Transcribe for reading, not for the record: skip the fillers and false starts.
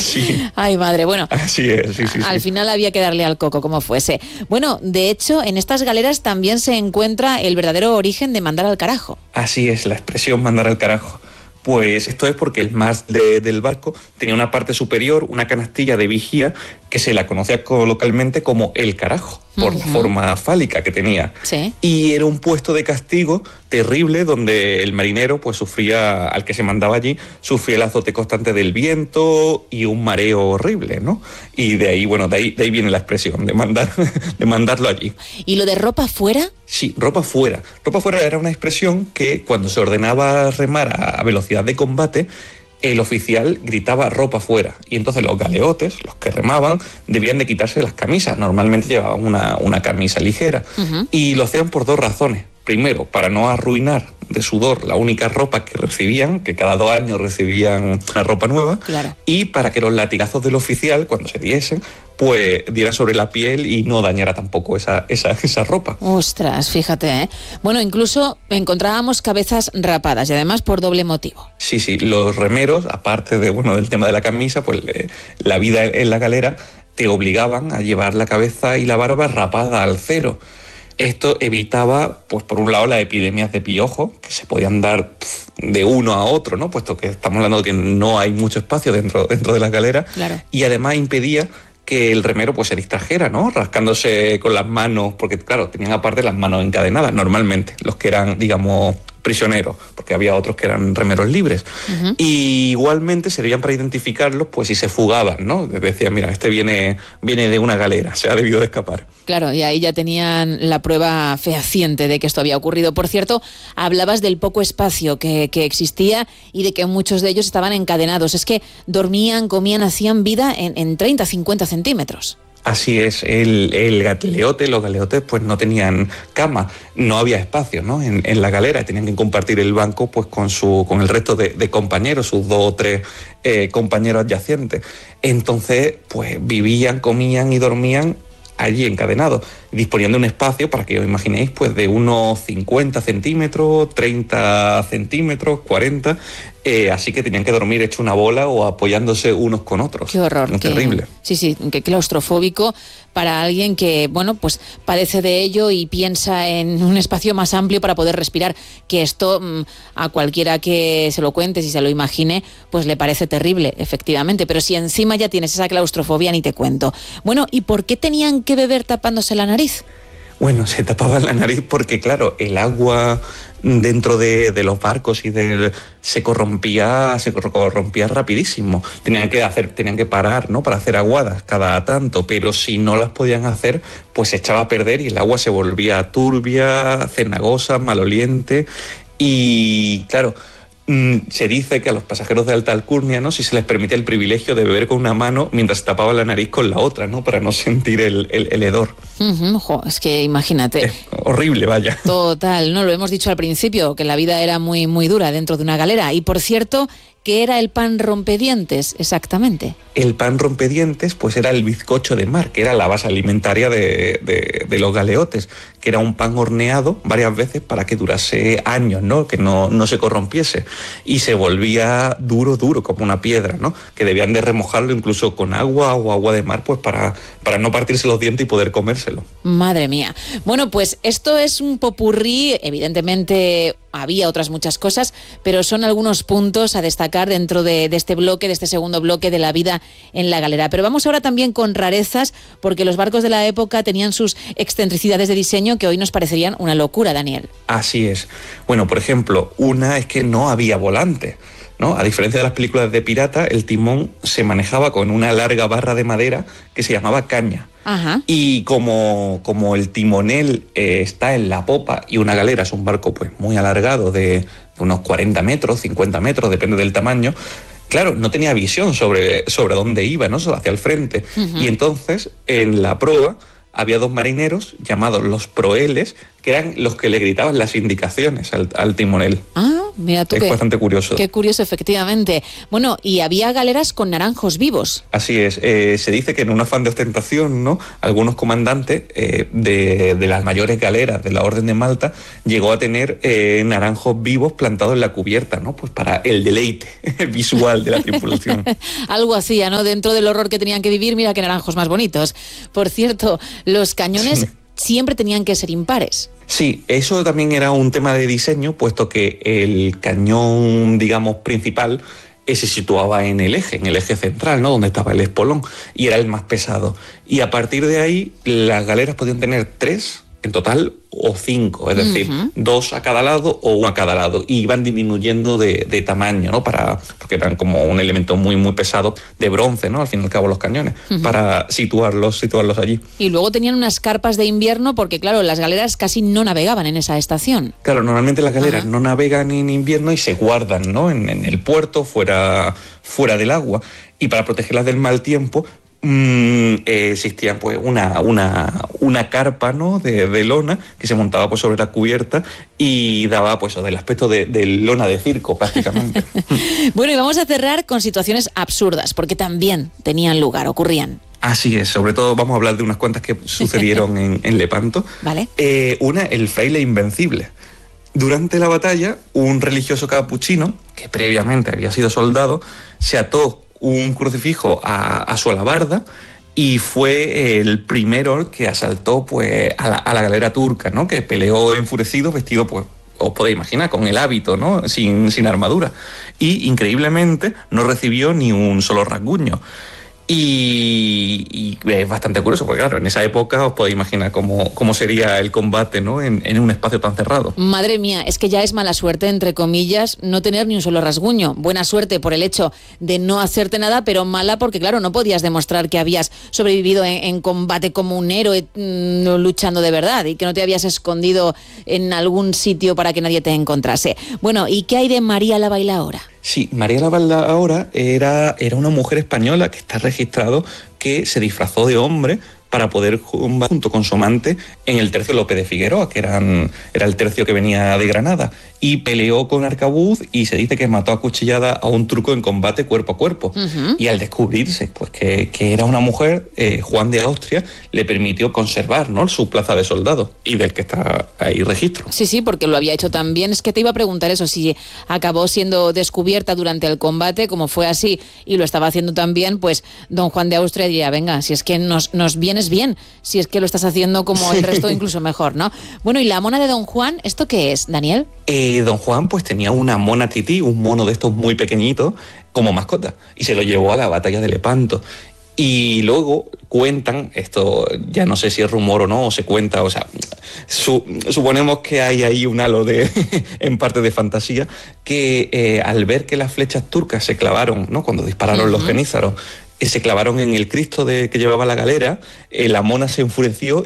Sí. Ay, madre, bueno. Así es, sí. Al final había que darle al coco, como fuese. Bueno, de hecho, en estas galeras también se encuentra el verdadero origen de mandar al carajo. Así es, la expresión mandar al carajo. Pues esto es porque el mast del barco tenía una parte superior, una canastilla de vigía, que se la conocía localmente como el carajo, por la forma fálica que tenía. Sí. Y era un puesto de castigo terrible donde el marinero, pues sufría, al que se mandaba allí, sufría el azote constante del viento y un mareo horrible, ¿no? Y de ahí, bueno, de ahí viene la expresión, de mandarlo allí. ¿Y lo de ropa fuera? Sí, ropa fuera. Ropa fuera era una expresión que cuando se ordenaba remar a velocidad de combate, el oficial gritaba ropa fuera. Y entonces los galeotes, los que remaban, debían de quitarse las camisas. Normalmente llevaban una camisa ligera. Y lo hacían por dos razones. Primero, para no arruinar de sudor la única ropa que recibían, que cada 2 años recibían una ropa nueva, claro. Y para que los latigazos del oficial, cuando se diesen, pues dieran sobre la piel y no dañara tampoco esa ropa. Ostras, fíjate, ¿eh? Bueno, incluso encontrábamos cabezas rapadas y además por doble motivo. Sí, los remeros, aparte del tema de la camisa, pues la vida en la galera te obligaban a llevar la cabeza y la barba rapada al cero. Esto evitaba, pues por un lado, las epidemias de piojo, que se podían dar de uno a otro, ¿no? Puesto que estamos hablando de que no hay mucho espacio dentro de las galeras. Claro. Y además impedía que el remero pues se distrajera, ¿no? Rascándose con las manos, porque claro, tenían aparte las manos encadenadas normalmente, los que eran, digamos, prisioneros, porque había otros que eran remeros libres. Y igualmente servían para identificarlos, pues si se fugaban, ¿no? Decían, mira, este viene de una galera, se ha debido de escapar. Claro, y ahí ya tenían la prueba fehaciente de que esto había ocurrido. Por cierto, hablabas del poco espacio que existía y de que muchos de ellos estaban encadenados. Es que dormían, comían, hacían vida en 30, 50 centímetros. Así es, los galeotes pues no tenían cama, no había espacio, ¿no? en la galera, tenían que compartir el banco pues con el resto de compañeros, sus 2 o 3 compañeros adyacentes. Entonces pues vivían, comían y dormían allí encadenados, disponiendo de un espacio, para que os imaginéis, pues de unos 50 centímetros, 30 centímetros, 40, así que tenían que dormir hecho una bola o apoyándose unos con otros. Qué horror. Terrible. Sí, qué claustrofóbico para alguien que, bueno, pues padece de ello y piensa en un espacio más amplio para poder respirar, que esto a cualquiera que se lo cuente, si se lo imagine, pues le parece terrible, efectivamente, pero si encima ya tienes esa claustrofobia, ni te cuento. Bueno, ¿y por qué tenían que beber tapándose la nariz? Bueno, se tapaban la nariz porque, claro, el agua dentro de los barcos se corrompía rapidísimo. Tenían que parar, ¿no? Para hacer aguadas cada tanto, pero si no las podían hacer, pues se echaba a perder y el agua se volvía turbia, cenagosa, maloliente. Y claro, se dice que a los pasajeros de alta alcurnia, ¿no? Si se les permite el privilegio de beber con una mano mientras tapaban la nariz con la otra, ¿no? Para no sentir el hedor. Es que imagínate. Es horrible, vaya. Total, no lo hemos dicho al principio, que la vida era muy, muy dura dentro de una galera. Y por cierto, ¿qué era el pan rompedientes exactamente? El pan rompedientes pues era el bizcocho de mar, que era la base alimentaria de los galeotes, que era un pan horneado varias veces para que durase años, ¿no? Que no se corrompiese y se volvía duro como una piedra, ¿no? Que debían de remojarlo incluso con agua o agua de mar, pues para no partirse los dientes y poder comérselo. Madre mía. Bueno, pues esto es un popurrí, evidentemente había otras muchas cosas, pero son algunos puntos a destacar dentro de este bloque, de este segundo bloque de la vida en la galera. Pero vamos ahora también con rarezas, porque los barcos de la época tenían sus excentricidades de diseño que hoy nos parecerían una locura, Daniel. Así es. Bueno, por ejemplo, una es que no había volante, ¿no? A diferencia de las películas de pirata, el timón se manejaba con una larga barra de madera que se llamaba caña. Ajá. Y como el timonel está en la popa y una galera es un barco pues muy alargado de unos 40 metros, 50 metros, depende del tamaño, claro, no tenía visión sobre dónde iba, ¿no? Solo hacia el frente. Y entonces, en la proa, había 2 marineros llamados los proeles, que eran los que le gritaban las indicaciones al timonel. Ah, Mira tú, es bastante curioso. Qué curioso, efectivamente. Bueno, y había galeras con naranjos vivos. Así es. Se dice que en un afán de ostentación, ¿no?, algunos comandantes de las mayores galeras de la Orden de Malta llegó a tener naranjos vivos plantados en la cubierta, ¿no?, pues para el deleite visual de la tripulación. Algo así, ¿no? Dentro del horror que tenían que vivir, mira qué naranjos más bonitos. Por cierto, los cañones siempre tenían que ser impares. Sí, eso también era un tema de diseño, puesto que el cañón, digamos, principal se situaba en el eje central, ¿no?, donde estaba el espolón, y era el más pesado. Y a partir de ahí, las galeras podían tener 3 en total o 5, es decir, 2 a cada lado o 1 a cada lado, y iban disminuyendo de tamaño, ¿no?, porque eran como un elemento muy, muy pesado de bronce, ¿no?, al fin y al cabo los cañones, para situarlos allí. Y luego tenían unas carpas de invierno porque, claro, las galeras casi no navegaban en esa estación. Claro, normalmente las galeras no navegan en invierno y se guardan, ¿no?, en el puerto, fuera del agua, y para protegerlas del mal tiempo existía pues una carpa, ¿no?, de lona que se montaba pues sobre la cubierta y daba pues del aspecto de lona de circo prácticamente. Bueno, y vamos a cerrar con situaciones absurdas, porque también tenían lugar, ocurrían. Así es, sobre todo vamos a hablar de unas cuantas que sucedieron en Lepanto. Vale. Una, el fraile invencible. Durante la batalla, un religioso capuchino, que previamente había sido soldado, se ató un crucifijo a su alabarda y fue el primero que asaltó pues a la galera turca, ¿no?, que peleó enfurecido, vestido pues, os podéis imaginar, con el hábito, ¿no?, sin armadura, y increíblemente no recibió ni un solo rasguño. Y es bastante curioso, porque claro, en esa época os podéis imaginar cómo sería el combate, ¿no?, en un espacio tan cerrado. Madre mía, es que ya es mala suerte, entre comillas, no tener ni un solo rasguño. Buena suerte por el hecho de no hacerte nada, pero mala porque, claro, no podías demostrar que habías sobrevivido en combate como un héroe luchando de verdad y que no te habías escondido en algún sitio para que nadie te encontrase. Bueno, ¿y qué hay de María la Bailaora? Sí, María la Bailaora era una mujer española que está registrado que se disfrazó de hombre para poder combatir junto con su amante en el tercio Lope de Figueroa, que era el tercio que venía de Granada, y peleó con arcabuz y se dice que mató a cuchillada a un turco en combate cuerpo a cuerpo. Y al descubrirse pues que era una mujer, Juan de Austria le permitió conservar, ¿no?, su plaza de soldado, y del que está ahí registro. Sí, porque lo había hecho tan bien. Es que te iba a preguntar eso, si acabó siendo descubierta durante el combate, como fue así y lo estaba haciendo tan bien, pues don Juan de Austria diría, venga, si es que nos vienes bien, si es que lo estás haciendo como el resto, incluso mejor, ¿no? Bueno, ¿y la mona de don Juan, esto qué es, Daniel? Don Juan pues tenía una mona tití, un mono de estos muy pequeñitos, como mascota, y se lo llevó a la batalla de Lepanto. Y luego cuentan, esto ya no sé si es rumor o no, o se cuenta, o sea, suponemos que hay ahí un halo en parte de fantasía, que al ver que las flechas turcas se clavaron, ¿no?, cuando dispararon los genízaros, se clavaron en el Cristo que llevaba la galera, la mona se enfureció